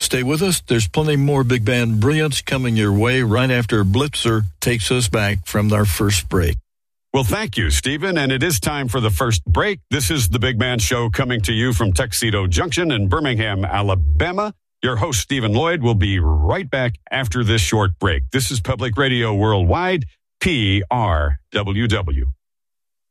Stay with us. There's plenty more Big Band brilliance coming your way right after Blitzer takes us back from our first break. Well, thank you, Stephen. And it is time for the first break. This is the Big Band Show coming to you from Tuxedo Junction in Birmingham, Alabama. Your host, Stephen Lloyd, will be right back after this short break. This is Public Radio Worldwide, PRWW.